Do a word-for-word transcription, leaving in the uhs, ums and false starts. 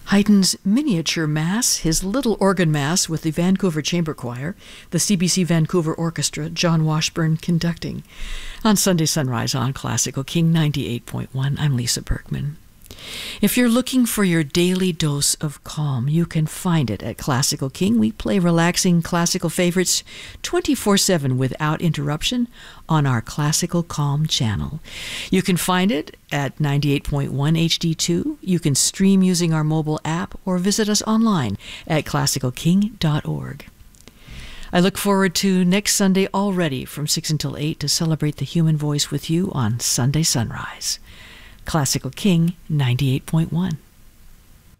Haydn's Miniature Mass, his Little Organ Mass with the Vancouver Chamber Choir, the C B C Vancouver Orchestra, John Washburn conducting. On Sunday Sunrise on Classical King ninety-eight point one, I'm Lisa Berkman. If you're looking for your daily dose of calm, you can find it at Classical King. We play relaxing classical favorites twenty-four seven without interruption on our Classical Calm channel. You can find it at ninety-eight point one H D two. You can stream using our mobile app or visit us online at classical king dot org. I look forward to next Sunday already from six until eight to celebrate the human voice with you on Sunday Sunrise. Classical King ninety-eight point one.